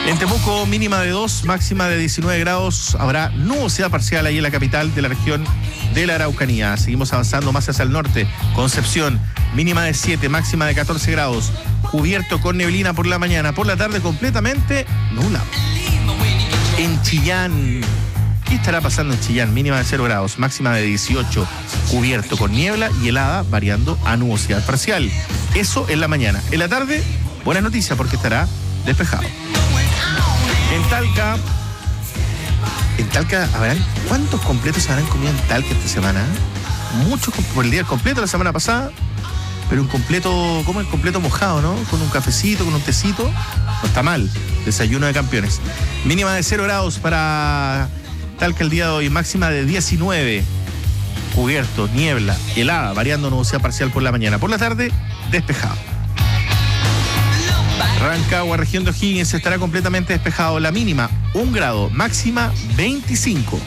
En Temuco, mínima de 2, máxima de 19 grados. Habrá nubosidad parcial ahí en la capital de la región de la Araucanía. Seguimos avanzando más hacia el norte. Concepción, mínima de 7, máxima de 14 grados. Cubierto con neblina por la mañana. Por la tarde completamente nublado. En Chillán, ¿qué estará pasando en Chillán? Mínima de 0 grados, máxima de 18. Cubierto con niebla y helada, variando a nubosidad parcial. Eso en la mañana. En la tarde, buenas noticias porque estará despejado. En Talca, ¿habrán cuántos completos habrán comido en Talca esta semana? Muchos por el día completo la semana pasada, pero un completo, como el completo mojado, ¿no? Con un cafecito, con un tecito, no está mal. Desayuno de campeones. Mínima de 0 grados para Talca el día de hoy, máxima de 19. Cubierto, niebla, helada, variando nubosidad parcial por la mañana. Por la tarde, despejado. Rancagua, región de O'Higgins, estará completamente despejado. La mínima, 1 grado, máxima 25.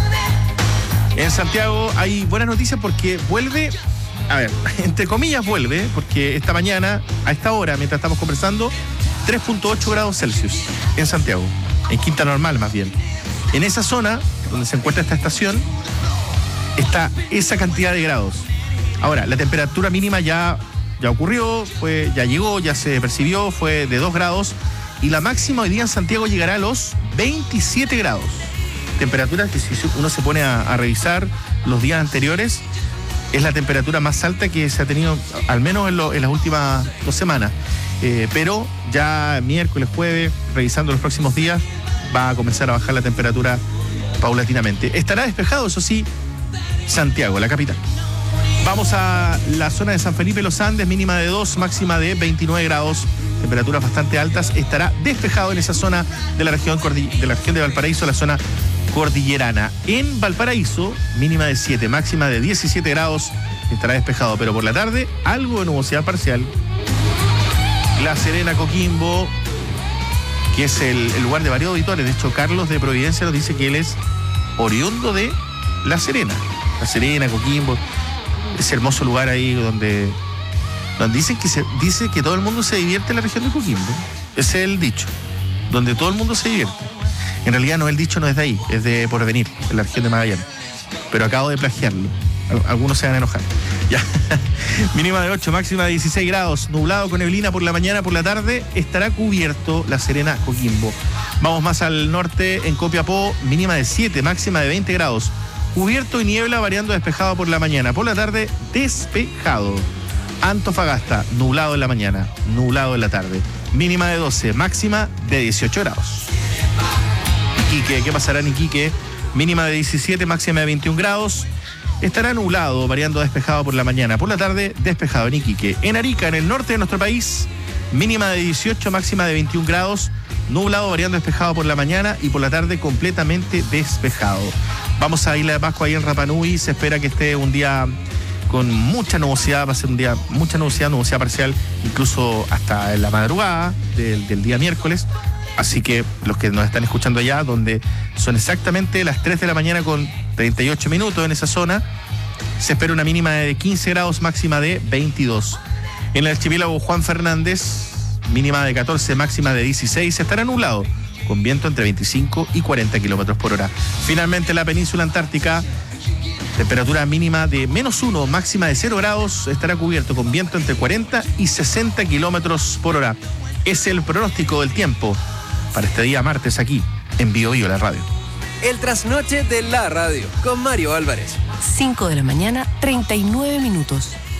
En Santiago hay buenas noticias porque vuelve, entre comillas vuelve, porque esta mañana, a esta hora, mientras estamos conversando, 3.8 grados Celsius en Santiago, en Quinta Normal más bien. En esa zona donde se encuentra esta estación, está esa cantidad de grados. Ahora, la temperatura mínima ya ocurrió, ya llegó, ya se percibió, fue de 2 grados y la máxima hoy día en Santiago llegará a los 27 grados. Temperaturas que si uno se pone a revisar los días anteriores, es la temperatura más alta que se ha tenido, al menos en las últimas 2 semanas. Pero ya miércoles, jueves, revisando los próximos días, va a comenzar a bajar la temperatura paulatinamente. Estará despejado, eso sí, Santiago, la capital. Vamos a la zona de San Felipe Los Andes, mínima de 2, máxima de 29 grados, temperaturas bastante altas. Estará despejado en esa zona de la región de Valparaíso, la zona cordillerana. En Valparaíso, mínima de 7, máxima de 17 grados, estará despejado, pero por la tarde, algo de nubosidad parcial. La Serena, Coquimbo, que es el lugar de varios auditores. De hecho, Carlos de Providencia nos dice que él es oriundo de La Serena. La Serena, Coquimbo, ese hermoso lugar ahí donde dice que todo el mundo se divierte en la región de Coquimbo. Ese es el dicho, donde todo el mundo se divierte. En realidad no, el dicho no es de ahí, es de Porvenir, en la región de Magallanes. Pero acabo de plagiarlo. Algunos se van a enojar. Ya. Mínima de 8, máxima de 16 grados. Nublado con neblina por la mañana, por la tarde estará cubierto La Serena, Coquimbo. Vamos más al norte, en Copiapó, mínima de 7, máxima de 20 grados. Cubierto y niebla, variando despejado por la mañana. Por la tarde, despejado. Antofagasta, nublado en la mañana, nublado en la tarde. Mínima de 12, máxima de 18 grados. Iquique, ¿qué pasará en Iquique? Mínima de 17, máxima de 21 grados. Estará nublado, variando despejado por la mañana. Por la tarde, despejado en Iquique. En Arica, en el norte de nuestro país, mínima de 18, máxima de 21 grados. Nublado, variando despejado por la mañana y por la tarde completamente despejado. Vamos a Isla de Pascua, ahí en Rapa Nui. Se espera que esté un día con mucha nubosidad, va a ser un día, mucha nubosidad parcial, incluso hasta en la madrugada del día miércoles. Así que los que nos están escuchando allá, donde son exactamente las 3 de la mañana con 38 minutos en esa zona, se espera una mínima de 15 grados, máxima de 22. En el archipiélago Juan Fernández, mínima de 14, máxima de 16, estará nublado, con viento entre 25 y 40 kilómetros por hora. Finalmente, la península antártica, temperatura mínima de -1, máxima de 0 grados, estará cubierto con viento entre 40 y 60 kilómetros por hora. Es el pronóstico del tiempo para este día martes aquí en Bio Bio, la radio. El trasnoche de la radio con Mario Álvarez. 5 de la mañana, 39 minutos.